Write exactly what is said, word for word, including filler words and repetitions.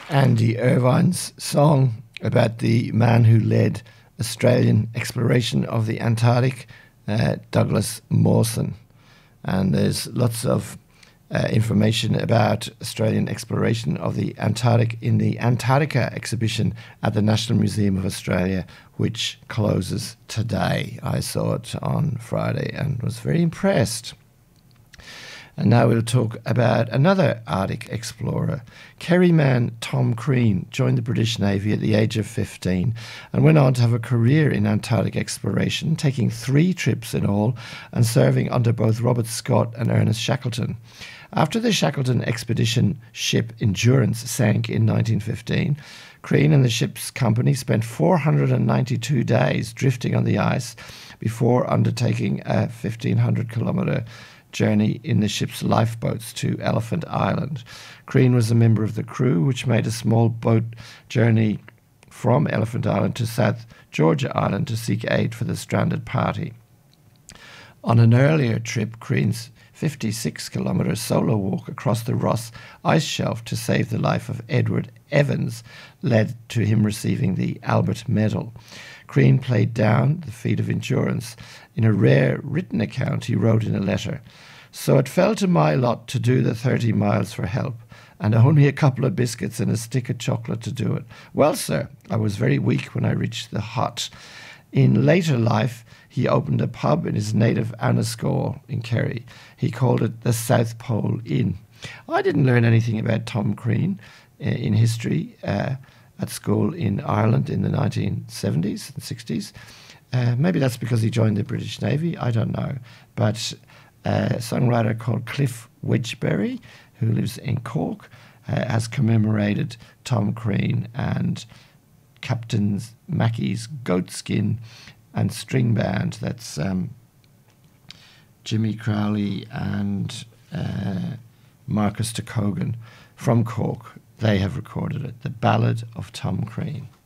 Andy Irvine's song about the man who led Australian exploration of the Antarctic, uh, Douglas Mawson. And there's lots of uh, information about Australian exploration of the Antarctic in the Antarctica exhibition at the National Museum of Australia, which closes today. I saw it on Friday and was very impressed. And now we'll talk about another Arctic explorer. Kerryman Tom Crean joined the British Navy at the age of fifteen and went on to have a career in Antarctic exploration, taking three trips in all and serving under both Robert Scott and Ernest Shackleton. After the Shackleton expedition ship Endurance sank in nineteen fifteen, Crean and the ship's company spent four hundred ninety-two days drifting on the ice before undertaking a fifteen hundred kilometre journey in the ship's lifeboats to Elephant Island. Crean was a member of the crew, which made a small boat journey from Elephant Island to South Georgia Island to seek aid for the stranded party. On an earlier trip, Crean's fifty-six kilometre solo walk across the Ross ice shelf to save the life of Edward Evans led to him receiving the Albert Medal. Crean played down the feat of endurance. In a rare written account, he wrote in a letter, "So it fell to my lot to do the thirty miles for help, and only a couple of biscuits and a stick of chocolate to do it. Well, sir, I was very weak when I reached the hut." In later life, he opened a pub in his native Anascore in Kerry. He called it the South Pole Inn. I didn't learn anything about Tom Crean uh, in history uh, at school in Ireland in the nineteen seventies and sixties. Uh, maybe that's because he joined the British Navy, I don't know. But a songwriter called Cliff Wedgbury, who lives in Cork, uh, has commemorated Tom Crean and Captain Mackey's Goatskin and string band. That's um, Jimmy Crowley and uh, Marcus de Cogan from Cork. They have recorded it, The Ballad of Tom Crean.